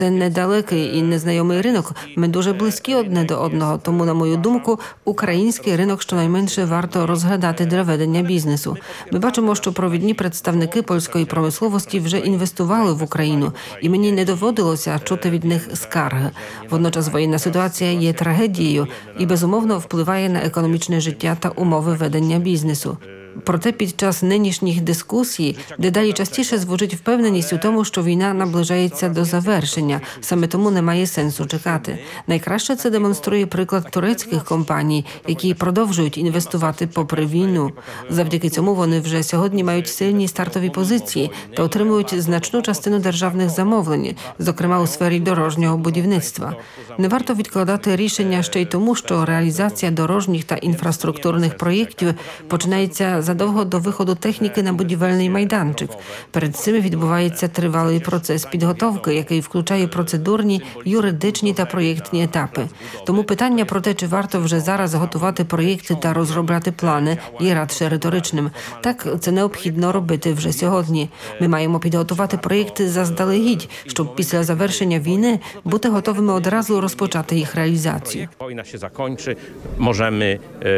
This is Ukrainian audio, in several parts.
Це недалекий і незнайомий ринок. Ми дуже близькі одне до одного, тому, на мою думку, український ринок щонайменше варто розглядати для ведення бізнесу. Ми бачимо, що провідні представники польської промисловості вже інвестували в Україну, і мені не доводилося чути від них скарги. Водночас воєнна ситуація є трагедією і, безумовно, впливає на економічне життя та умови ведення бізнесу. Проте під час нинішніх дискусій дедалі частіше звучить впевненість у тому, що війна наближається до завершення. Саме тому немає сенсу чекати. Найкраще це демонструє приклад турецьких компаній, які продовжують інвестувати попри війну. Завдяки цьому вони вже сьогодні мають сильні стартові позиції та отримують значну частину державних замовлень, зокрема у сфері дорожнього будівництва. Не варто відкладати рішення ще й тому, що реалізація дорожніх та інфраструктурних проєктів починається задовго до виходу техніки на будівельний майданчик. Перед цим відбувається тривалий процес підготовки, який включає процедурні, юридичні та проєктні етапи. Тому питання про те, чи варто вже зараз готувати проєкти та розробляти плани, є радше риторичним. Так, це необхідно робити вже сьогодні. Ми маємо підготувати проєкти заздалегідь, щоб після завершення війни бути готовими одразу розпочати їх реалізацію. Jak wojna się zakończy, możemy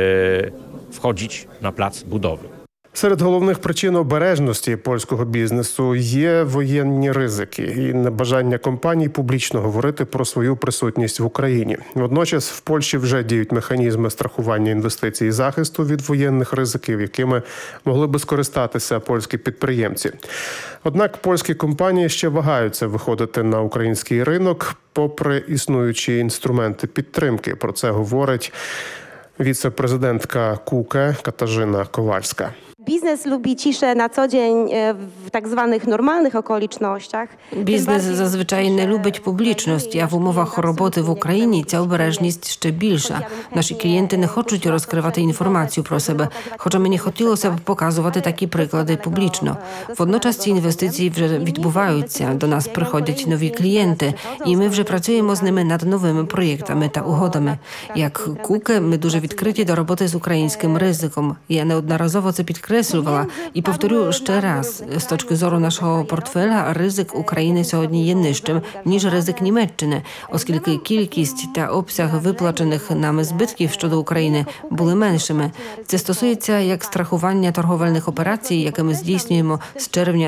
wchodzić na plac budowy. Серед головних причин обережності польського бізнесу є воєнні ризики і небажання компаній публічно говорити про свою присутність в Україні. Водночас в Польщі вже діють механізми страхування інвестицій і захисту від воєнних ризиків, якими могли би скористатися польські підприємці. Однак польські компанії ще вагаються виходити на український ринок, попри існуючі інструменти підтримки. Про це говорить віце-президентка КУКE Katarzyna Kowalska. Biznes lubi ciszę na co dzień w tak zwanych normalnych okolicznościach. Бізнес зазвичай не любить публічність, а в умовах роботи в Україні ця обережність ще більша. Наші клієнти не хочуть розкривати інформацію про себе, хоча мені хотілося б показувати такі приклади публічно. Водночас ці інвестиції вже відбуваються, до нас приходять нові клієнти, і ми вже працюємо з ними над новими проєктами та угодами. Як КУКЕ ми дуже відкриті до роботи з українським ризиком. Я неодноразово це підкреслювала і повторю ще раз, з точки зору нашого портфеля, ризик України сьогодні є нижчим, ніж ризик Німеччини, оскільки кількість та обсяг виплачених нами збитків щодо України були меншими. Це стосується як страхування торговельних операцій, яке ми здійснюємо з червня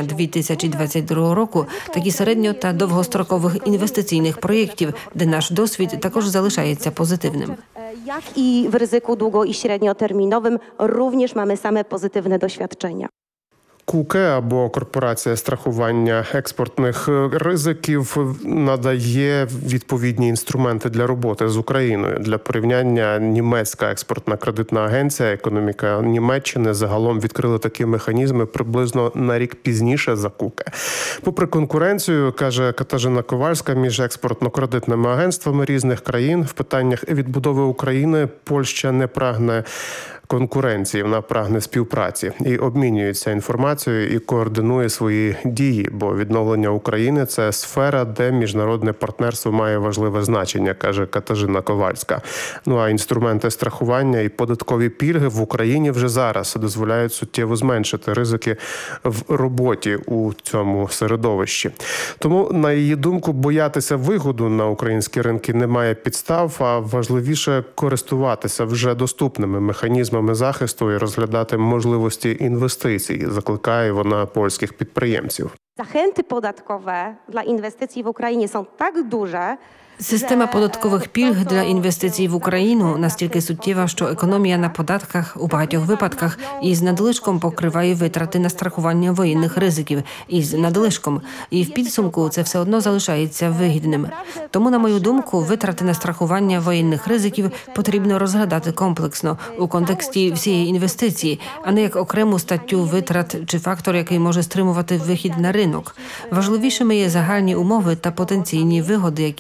2022 року, так і середньо- та довгострокових інвестиційних проєктів, де наш досвід також залишається позитивним. Jak i w ryzyku długo- i średnioterminowym również mamy same pozytywne doświadczenia. КУКЕ або Корпорація страхування експортних ризиків надає відповідні інструменти для роботи з Україною. Для порівняння німецька експортна кредитна агенція «Економіка Німеччини» загалом відкрили такі механізми приблизно на рік пізніше за КУКЕ. Попри конкуренцію, каже Katarzyna Kowalska, між експортно-кредитними агентствами різних країн в питаннях відбудови України Польща не прагне конкуренції, вона прагне співпраці і обмінюється інформацією і координує свої дії, бо відновлення України – це сфера, де міжнародне партнерство має важливе значення, каже Katarzyna Kowalska. Ну а інструменти страхування і податкові пільги в Україні вже зараз дозволяють суттєво зменшити ризики в роботі у цьому середовищі. Тому, на її думку, боятися виходу на українські ринки немає підстав, а важливіше користуватися вже доступними механізмами захисту і розглядати можливості інвестицій, закликає вона польських підприємців. Zachęty podatkowe dla inwestycji w Ukrainie są tak duże, Система податкових пільг для інвестицій в Україну настільки суттєва, що економія на податках у багатьох випадках із надлишком покриває витрати на страхування воєнних ризиків із надлишком. І в підсумку це все одно залишається вигідним. Тому, на мою думку, витрати на страхування воєнних ризиків потрібно розглядати комплексно у контексті всієї інвестиції, а не як окрему статтю витрат чи фактор, який може стримувати вихід на ринок. Важливішими є загальні умови та потенційні вигоди, які ця інвестиція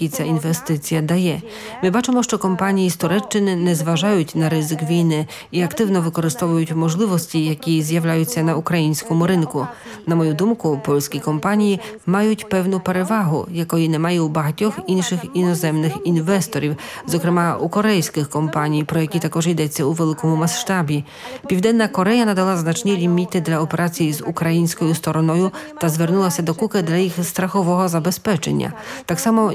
інвестиція дає. Ми бачимо, що компанії з Туреччини не зважають на ризик війни і активно використовують можливості, які з'являються на українському ринку. На мою думку, польські компанії мають певну перевагу, якої немає у багатьох інших іноземних інвесторів, зокрема у корейських компаній, про які також йдеться у великому масштабі. Південна Корея надала значні ліміти для операцій з українською стороною та звернулася до КУКи для їх страхового забезпечення. Так само